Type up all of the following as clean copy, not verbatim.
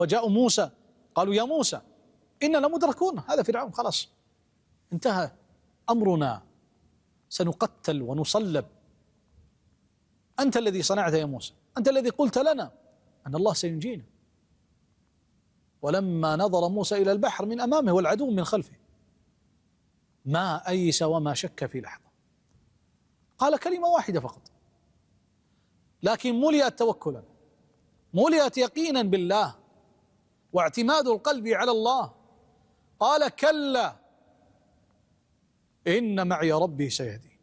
وجاءوا موسى قالوا يا موسى إننا لمدركون، هذا فرعون خلاص انتهى أمرنا، سنقتل ونصلب، أنت الذي صنعت يا موسى، أنت الذي قلت لنا أن الله سينجينا. ولما نظر موسى إلى البحر من أمامه والعدو من خلفه ما أيس وما شك في لحظة، قال كلمة واحدة فقط لكن ملئت توكلا، ملئت يقينا بالله واعتماد القلب على الله. قال كلا إن معي ربي سيهدين.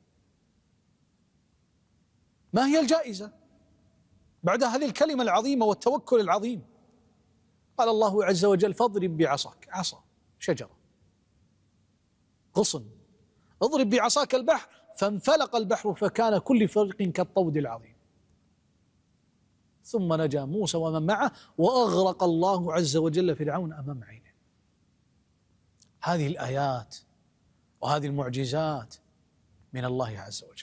ما هي الجائزة بعد هذه الكلمة العظيمة والتوكل العظيم؟ قال الله عز وجل فاضرب بعصاك، عصا شجرة غصن، اضرب بعصاك البحر فانفلق البحر فكان كل فرق كالطود العظيم. ثم نجا موسى ومن معه وأغرق الله عز وجل فرعون أمام عينه. هذه الآيات وهذه المعجزات من الله عز وجل.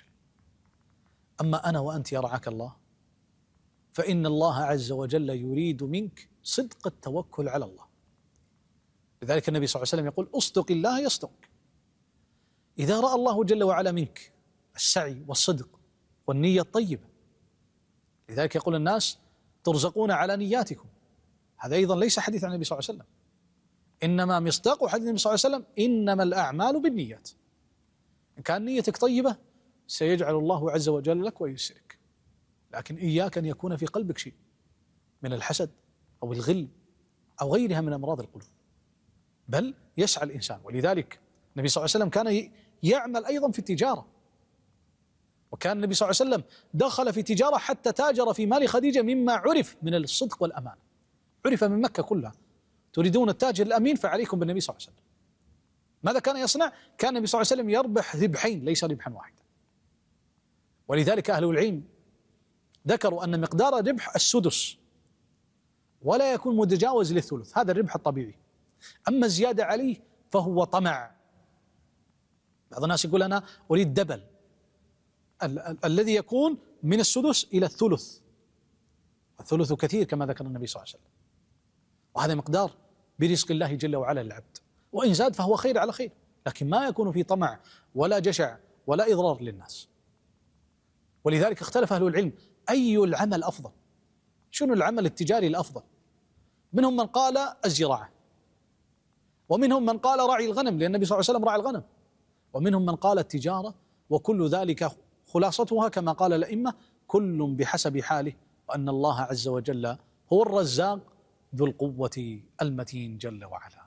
أما أنا وأنت يا رعاك الله فإن الله عز وجل يريد منك صدق التوكل على الله. لذلك النبي صلى الله عليه وسلم يقول اصدق الله يصدقك. إذا رأى الله جل وعلا منك السعي والصدق والنية الطيبة، لذلك يقول الناس ترزقون على نياتكم، هذا أيضا ليس حديث عن النبي صلى الله عليه وسلم، إنما مصداق حديث النبي صلى الله عليه وسلم إنما الأعمال بالنيات. إن كان نيتك طيبة سيجعل الله عز وجل لك ويسرك، لكن إياك أن يكون في قلبك شيء من الحسد أو الغل أو غيرها من أمراض القلوب، بل يسعى الإنسان. ولذلك النبي صلى الله عليه وسلم كان يعمل أيضا في التجارة، وكان النبي صلى الله عليه وسلم دخل في تجارة حتى تاجر في مال خديجة مما عرف من الصدق والأمان، عرف من مكة كلها تريدون التاجر الأمين فعليكم بالنبي صلى الله عليه وسلم. ماذا كان يصنع؟ كان النبي صلى الله عليه وسلم يربح ربحين ليس ربحا واحدا. ولذلك أهل العلم ذكروا أن مقدار ربح السدس ولا يكون متجاوز للثلث، هذا الربح الطبيعي. أما الزيادة عليه فهو طمع. بعض الناس يقول أنا أريد دبل الذي يكون من السدس إلى الثلث، الثلث كثير كما ذكر النبي صلى الله عليه وسلم، وهذا مقدار برزق الله جل وعلا للعبد، وإن زاد فهو خير على خير، لكن ما يكون في طمع ولا جشع ولا إضرار للناس. ولذلك اختلف أهل العلم أي العمل أفضل، شنو العمل التجاري الأفضل؟ منهم من قال الزراعة، ومنهم من قال راعي الغنم لأن النبي صلى الله عليه وسلم راعي الغنم، ومنهم من قال التجارة، وكل ذلك خلاصتها كما قال الأئمة كل بحسب حاله، وأن الله عز وجل هو الرزاق ذو القوة المتين جل وعلا.